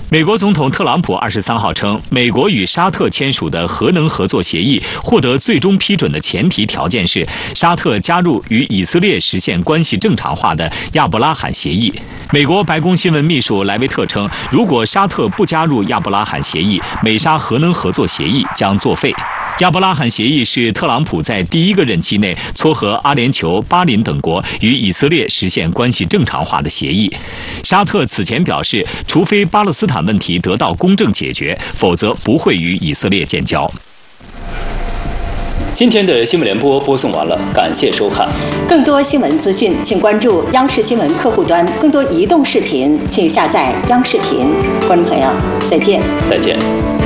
美国总统特朗普23号称，美国与沙特签署的核能合作协议获得最终批准的前提条件是，沙特加入与以色列实现关系正常化的亚伯拉罕协议。美国白宫新闻秘书莱维特称，如果沙特不加入亚伯拉罕协议，美沙核能合作协议将作废。亚伯拉罕协议是特朗普在第一个任期内撮合阿联酋、巴林等国与以色列实现关系正常化的协议。沙特此前表示，除非巴勒斯坦问题得到公正解决，否则不会与以色列建交。 今天的新闻联播播送完了，感谢收看。 更多新闻资讯，请关注央视新闻客户端；更多移动视频，请下载央视频。观众朋友，再见。 再见。